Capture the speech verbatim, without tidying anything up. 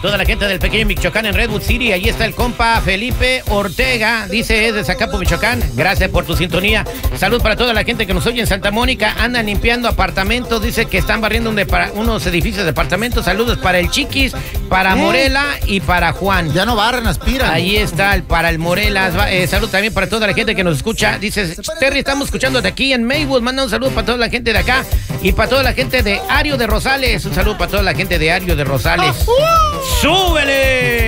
Toda la gente del pequeño Michoacán en Redwood City. Ahí está el compa Felipe Ortega. Dice, es de Zacapo, Michoacán. Gracias por tu sintonía. Salud para toda la gente que nos oye en Santa Mónica. Andan limpiando apartamentos. Dice que están barriendo un depara- unos edificios de apartamentos. Saludos para el Chiquis, para ¿Eh? Morela y para Juan. Ya no barren, aspiran. Ahí está, el, para el Morelas. Va, eh, salud también para toda la gente que nos escucha. Dice, Terry, estamos escuchándote aquí en Maywood. Manda un saludo para toda la gente de acá y para toda la gente de Ario de Rosales. Un saludo para toda la gente de Ario de Rosales. ¡Súbele!